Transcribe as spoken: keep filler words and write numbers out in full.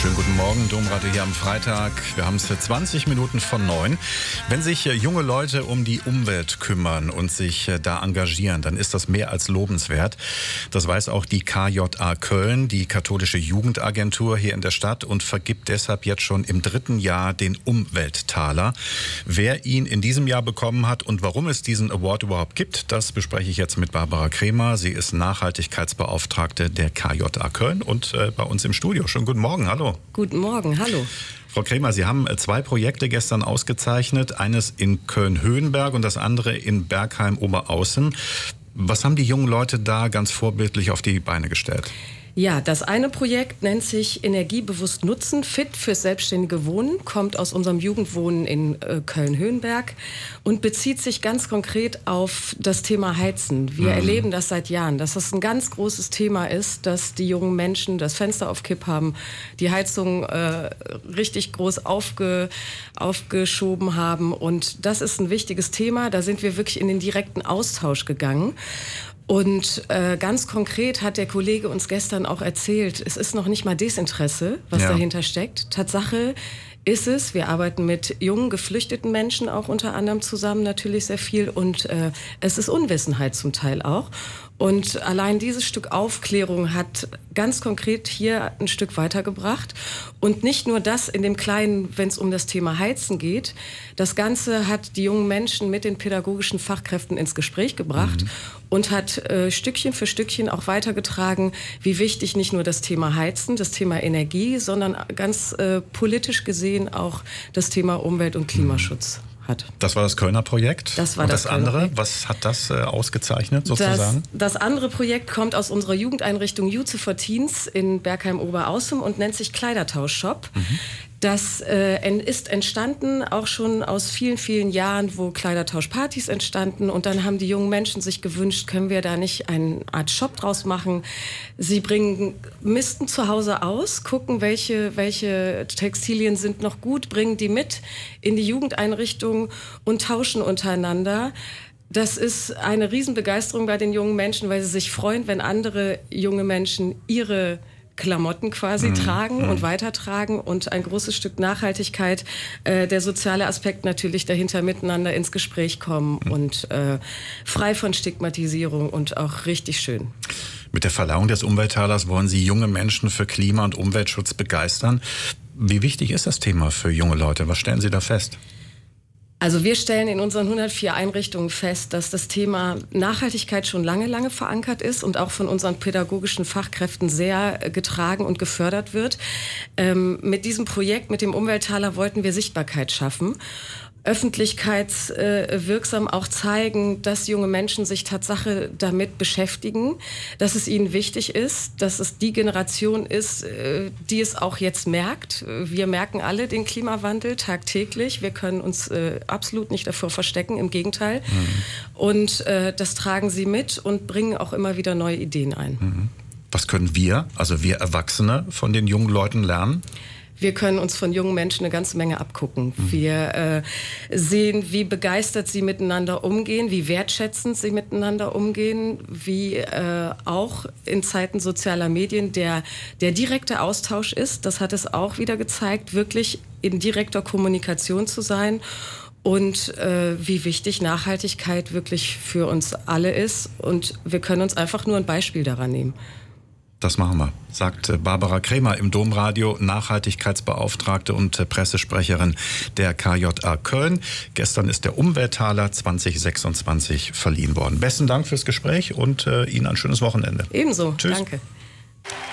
Schönen guten Morgen, Domradio hier am Freitag. Wir haben es zwanzig Minuten von neun. Wenn sich junge Leute um die Umwelt kümmern und sich da engagieren, dann ist das mehr als lobenswert. Das weiß auch die K J A Köln, die katholische Jugendagentur hier in der Stadt, und vergibt deshalb jetzt schon im dritten Jahr den Umwelttaler. Wer ihn in diesem Jahr bekommen hat und warum es diesen Award überhaupt gibt, das bespreche ich jetzt mit Barbara Kremer. Sie ist Nachhaltigkeitsbeauftragte der K J A Köln und äh, bei uns im Studio. Schönen guten Morgen, hallo. Guten Morgen, hallo. Frau Kremer, Sie haben zwei Projekte gestern ausgezeichnet. Eines in Köln-Höhenberg und das andere in Bergheim-Oberaußen. Was haben die jungen Leute da ganz vorbildlich auf die Beine gestellt? Ja, das eine Projekt nennt sich Energiebewusst Nutzen, fit fürs selbstständige Wohnen, kommt aus unserem Jugendwohnen in äh, Köln-Höhenberg und bezieht sich ganz konkret auf das Thema Heizen. Wir mhm. erleben das seit Jahren, dass das ein ganz großes Thema ist, dass die jungen Menschen das Fenster auf Kipp haben, die Heizung äh, richtig groß aufge, aufgeschoben haben, und das ist ein wichtiges Thema. Da sind wir wirklich in den direkten Austausch gegangen. Und äh, ganz konkret hat der Kollege uns gestern auch erzählt, es ist noch nicht mal Desinteresse, was ja. dahinter steckt. Tatsache ist es, wir arbeiten mit jungen, geflüchteten Menschen auch unter anderem zusammen natürlich sehr viel, und äh, es ist Unwissenheit zum Teil auch. Und allein dieses Stück Aufklärung hat ganz konkret hier ein Stück weitergebracht. Und nicht nur das in dem Kleinen, wenn es um das Thema Heizen geht. Das Ganze hat die jungen Menschen mit den pädagogischen Fachkräften ins Gespräch gebracht mhm. und hat äh, Stückchen für Stückchen auch weitergetragen, wie wichtig nicht nur das Thema Heizen, das Thema Energie, sondern ganz äh, politisch gesehen auch das Thema Umwelt- und Klimaschutz mhm. hat. Das war das Kölner Projekt. Das war und das, das andere, Projekt. Was hat das äh, ausgezeichnet sozusagen? Das, das andere Projekt kommt aus unserer Jugendeinrichtung Youth for Teens in Bergheim-Oberaußen und nennt sich Kleidertauschshop. Mhm. Das äh, ist entstanden auch schon aus vielen, vielen Jahren, wo Kleidertauschpartys entstanden. Und dann haben die jungen Menschen sich gewünscht, können wir da nicht eine Art Shop draus machen? Sie bringen, misten zu Hause aus, gucken, welche, welche Textilien sind noch gut, bringen die mit in die Jugendeinrichtung und tauschen untereinander. Das ist eine Riesenbegeisterung bei den jungen Menschen, weil sie sich freuen, wenn andere junge Menschen ihre Klamotten quasi mhm. tragen mhm. und weitertragen, und ein großes Stück Nachhaltigkeit, äh, der soziale Aspekt natürlich dahinter, miteinander ins Gespräch kommen mhm. und äh, frei von Stigmatisierung und auch richtig schön. Mit der Verleihung des Umwelttalers wollen Sie junge Menschen für Klima- und Umweltschutz begeistern. Wie wichtig ist das Thema für junge Leute? Was stellen Sie da fest? Also wir stellen in unseren hundertvier Einrichtungen fest, dass das Thema Nachhaltigkeit schon lange, lange verankert ist und auch von unseren pädagogischen Fachkräften sehr getragen und gefördert wird. Ähm, mit diesem Projekt, mit dem Umwelttaler, wollten wir Sichtbarkeit schaffen. Öffentlichkeitswirksam auch zeigen, dass junge Menschen sich Tatsache damit beschäftigen, dass es ihnen wichtig ist, dass es die Generation ist, die es auch jetzt merkt. Wir merken alle den Klimawandel tagtäglich. Wir können uns äh, absolut nicht davor verstecken, im Gegenteil. Mhm. Und äh, das tragen sie mit und bringen auch immer wieder neue Ideen ein. Mhm. Was können wir, also wir Erwachsene, von den jungen Leuten lernen? Wir können uns von jungen Menschen eine ganze Menge abgucken. Wir äh, sehen, wie begeistert sie miteinander umgehen, wie wertschätzend sie miteinander umgehen, wie äh, auch in Zeiten sozialer Medien der, der direkte Austausch ist. Das hat es auch wieder gezeigt, wirklich in direkter Kommunikation zu sein. Und äh, wie wichtig Nachhaltigkeit wirklich für uns alle ist. Und wir können uns einfach nur ein Beispiel daran nehmen. Das machen wir, sagt Barbara Kremer im Domradio, Nachhaltigkeitsbeauftragte und Pressesprecherin der K J A Köln. Gestern ist der Umwelttaler zwanzig sechsundzwanzig verliehen worden. Besten Dank fürs Gespräch und äh, Ihnen ein schönes Wochenende. Ebenso, Tschüss. Danke.